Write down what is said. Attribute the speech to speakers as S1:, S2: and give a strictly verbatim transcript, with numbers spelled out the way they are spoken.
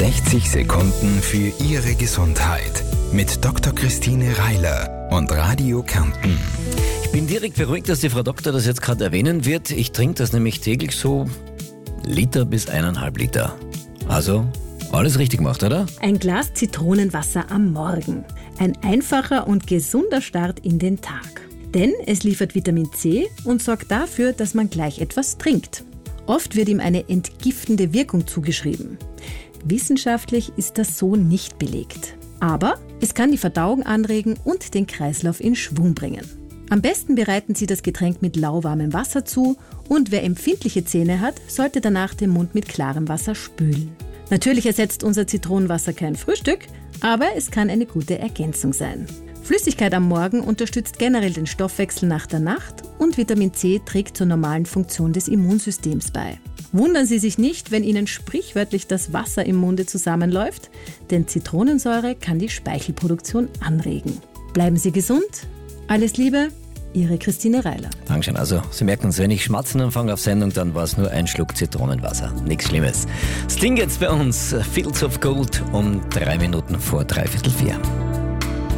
S1: sechzig Sekunden für Ihre Gesundheit mit Doktor Christine Reiler und Radio Kärnten.
S2: Ich bin direkt beruhigt, dass die Frau Doktor das jetzt gerade erwähnen wird. Ich trinke das nämlich täglich so Liter bis eineinhalb Liter. Also alles richtig gemacht, oder?
S3: Ein Glas Zitronenwasser am Morgen. Ein einfacher und gesunder Start in den Tag. Denn es liefert Vitamin C und sorgt dafür, dass man gleich etwas trinkt. Oft wird ihm eine entgiftende Wirkung zugeschrieben. Wissenschaftlich ist das so nicht belegt. Aber es kann die Verdauung anregen und den Kreislauf in Schwung bringen. Am besten bereiten Sie das Getränk mit lauwarmem Wasser zu und wer empfindliche Zähne hat, sollte danach den Mund mit klarem Wasser spülen. Natürlich ersetzt unser Zitronenwasser kein Frühstück, aber es kann eine gute Ergänzung sein. Flüssigkeit am Morgen unterstützt generell den Stoffwechsel nach der Nacht und Vitamin C trägt zur normalen Funktion des Immunsystems bei. Wundern Sie sich nicht, wenn Ihnen sprichwörtlich das Wasser im Munde zusammenläuft, denn Zitronensäure kann die Speichelproduktion anregen. Bleiben Sie gesund, alles Liebe, Ihre Christine Reiler.
S2: Dankeschön. Also, Sie merken uns, wenn ich schmatzen anfange auf Sendung, dann war es nur ein Schluck Zitronenwasser. Nichts Schlimmes. Sting jetzt bei uns, Fields of Gold um drei Minuten vor dreiviertel vier.